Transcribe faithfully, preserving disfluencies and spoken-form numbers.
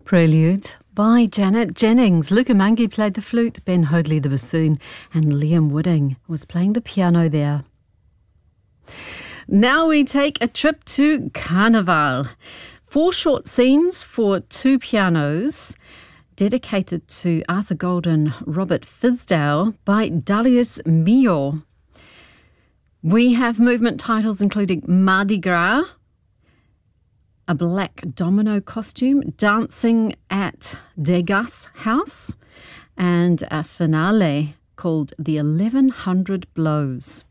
Prelude by Janet Jennings. Luca Mangi played the flute, Ben Hoadley the bassoon, and Liam Wooding was playing the piano there. Now we take a trip to Carnival. Four short scenes for two pianos, dedicated to Arthur Golden, Robert Fisdale by Darius Milhaud. We have movement titles including Mardi Gras, a black domino costume, dancing at Degas House, and a finale called The eleven hundred Blows.